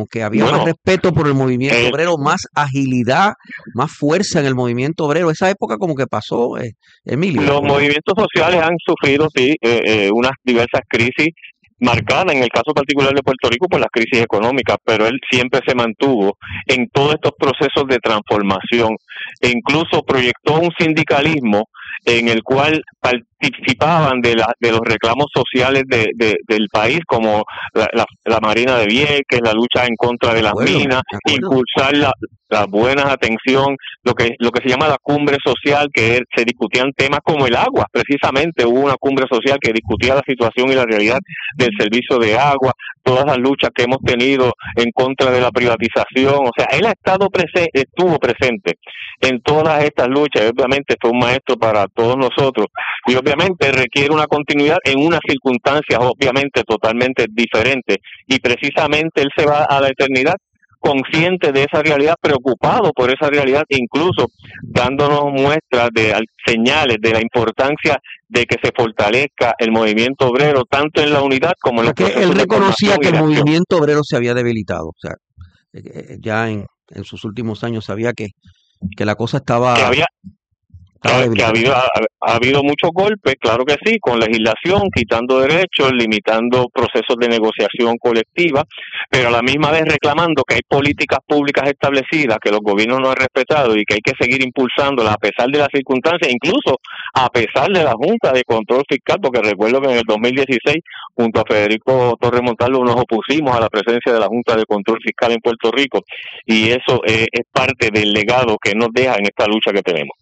como que había más respeto por el movimiento obrero, más agilidad, más fuerza en el movimiento obrero. Esa época como que pasó, Emilio. Los movimientos sociales han sufrido, sí, unas diversas crisis marcadas, en el caso particular de Puerto Rico, por las crisis económicas, pero él siempre se mantuvo en todos estos procesos de transformación e incluso proyectó un sindicalismo en el cual participaban de los reclamos sociales del país, como la Marina de Vieques, la lucha en contra de las minas, impulsar la buena atención, lo que se llama la cumbre social, que se discutían temas como el agua. Precisamente hubo una cumbre social que discutía la situación y la realidad del servicio de agua, todas las luchas que hemos tenido en contra de la privatización. O sea, él estuvo presente en todas estas luchas, y obviamente fue un maestro para todos nosotros, y obviamente requiere una continuidad en unas circunstancias obviamente totalmente diferentes, y precisamente él se va a la eternidad consciente de esa realidad, preocupado por esa realidad, incluso dándonos muestras señales de la importancia de que se fortalezca el movimiento obrero, tanto en la unidad como en los procesos de formación. Él reconocía que el movimiento obrero se había debilitado, o sea, ya en sus últimos años sabía que la cosa estaba... Que ha habido muchos golpes, claro que sí, con legislación, quitando derechos, limitando procesos de negociación colectiva, pero a la misma vez reclamando que hay políticas públicas establecidas que los gobiernos no han respetado y que hay que seguir impulsándolas a pesar de las circunstancias, incluso a pesar de la Junta de Control Fiscal, porque recuerdo que en el 2016, junto a Federico Torres Montalvo, nos opusimos a la presencia de la Junta de Control Fiscal en Puerto Rico, y eso es parte del legado que nos deja en esta lucha que tenemos.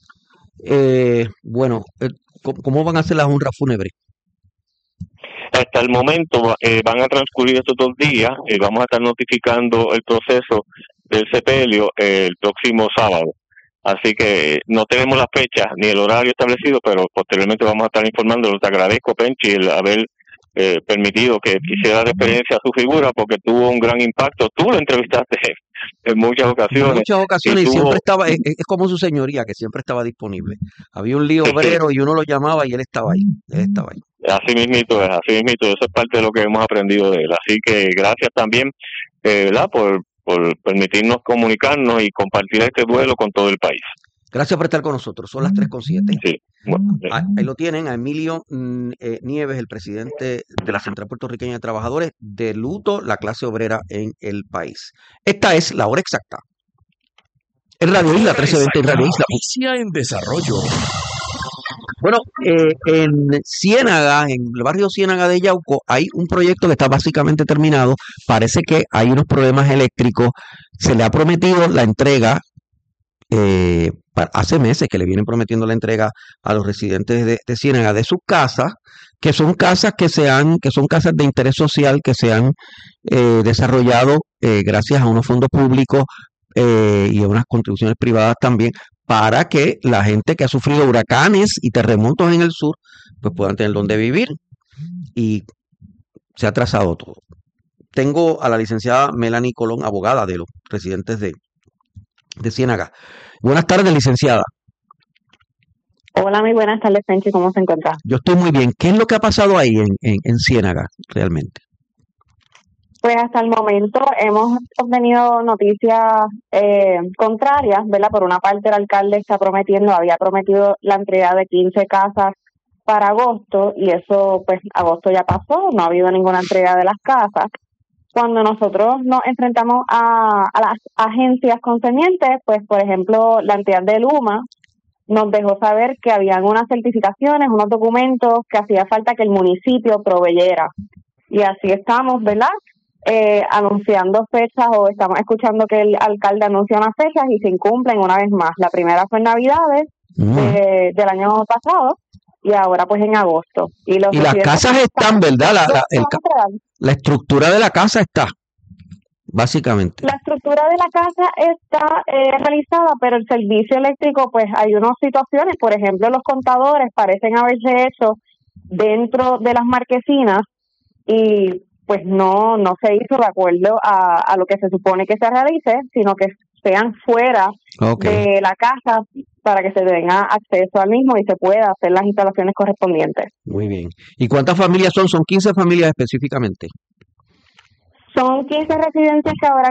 ¿Cómo van a ser las honras fúnebres? Hasta el momento van a transcurrir estos 2 días, vamos a estar notificando el proceso del sepelio el próximo sábado. Así que no tenemos la fecha ni el horario establecido, pero posteriormente vamos a estar informándolo. Te agradezco, Penchi, el haber permitido que hiciera referencia a su figura, porque tuvo un gran impacto. Tú lo entrevistaste en muchas ocasiones. Y siempre estaba, es como su señoría, que siempre estaba disponible. Había un lío obrero y uno lo llamaba y él estaba ahí. Así mismito, eso es parte de lo que hemos aprendido de él. Así que gracias también, ¿verdad?, por permitirnos comunicarnos y compartir este duelo con todo el país. Gracias por estar con nosotros. Son las 3:07. Sí. Bueno, ahí lo tienen, a Emilio Nieves, el presidente de la Central Puertorriqueña de Trabajadores, de luto la clase obrera en el país. Esta es la hora exacta. En Radio Isla 1320, en Radio Isla. Noticia en desarrollo. Bueno, en Ciénaga, en el barrio Ciénaga de Yauco, hay un proyecto que está básicamente terminado. Parece que hay unos problemas eléctricos. Se le ha prometido la entrega. Hace meses que le vienen prometiendo la entrega a los residentes de Ciénaga de sus casas, que son casas que son casas de interés social, que se han desarrollado gracias a unos fondos públicos y a unas contribuciones privadas también, para que la gente que ha sufrido huracanes y terremotos en el sur pues puedan tener donde vivir, y se ha atrasado todo. Tengo a la licenciada Melanie Colón, abogada de los residentes de Ciénaga. Buenas tardes, licenciada. Hola, muy buenas tardes, Penchi. ¿Cómo se encuentra? Yo estoy muy bien. ¿Qué es lo que ha pasado ahí en Ciénaga realmente? Pues hasta el momento hemos obtenido noticias contrarias, ¿verdad? Por una parte, el alcalde había prometido la entrega de 15 casas para agosto, y eso, pues, agosto ya pasó, no ha habido ninguna entrega de las casas. Cuando nosotros nos enfrentamos a las agencias concernientes, pues, por ejemplo, la entidad de Luma nos dejó saber que habían unas certificaciones, unos documentos que hacía falta que el municipio proveyera. Y así estamos, ¿verdad?, anunciando fechas, o estamos escuchando que el alcalde anuncia unas fechas y se incumplen una vez más. La primera fue en Navidades del año pasado, y ahora pues en agosto. Y las casas están, ¿verdad? La estructura de la casa está, básicamente. La estructura de la casa está realizada, pero el servicio eléctrico, pues hay unas situaciones, por ejemplo, los contadores parecen haberse hecho dentro de las marquesinas, y pues no se hizo de acuerdo a lo que se supone que se realice, sino que sean fuera de la casa para que se tenga acceso al mismo y se pueda hacer las instalaciones correspondientes. Muy bien. ¿Y cuántas familias son? ¿Son 15 familias específicamente? Son 15 residencias que ahora